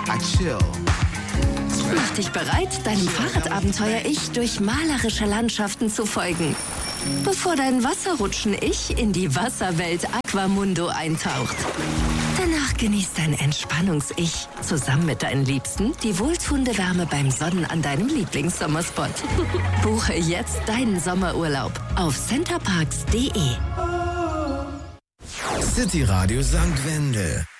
I chill. Mach dich bereit, deinem Fahrradabenteuer-Ich durch malerische Landschaften zu folgen, bevor dein Wasserrutschen-Ich in die Wasserwelt Aquamundo eintaucht. Danach genießt dein Entspannungs-Ich zusammen mit deinen Liebsten die wohltuende Wärme beim Sonnen an deinem Lieblingssommerspot. Buche jetzt deinen Sommerurlaub auf centerparks.de. City Radio St. Wendel.